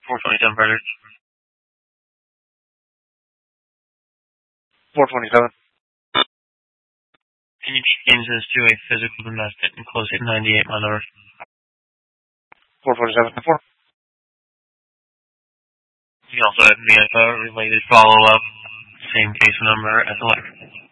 427 further. 427. Can you change this to a physical domestic and close at 98 mile an hour? 427. 4. You can also have me a related follow-up, same case number as electric.